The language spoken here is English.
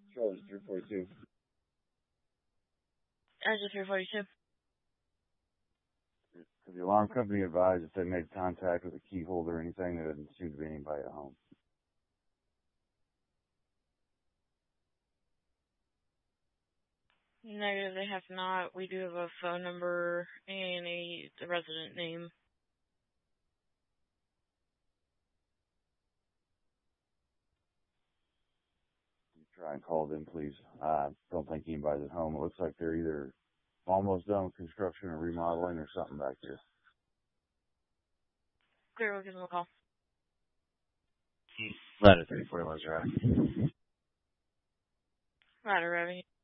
Charles 342. Engine 342. The alarm company advised if they made contact with a key holder or anything, there doesn't seem to be anybody at home. Negative, they have not. We do have a phone number and the resident name. Try and call them, please. I don't think anybody's at home. It looks like they're either almost done with construction or remodeling or something back there. Clear, we'll give them a call. Ladder 341 Drive. Ladder Revenue.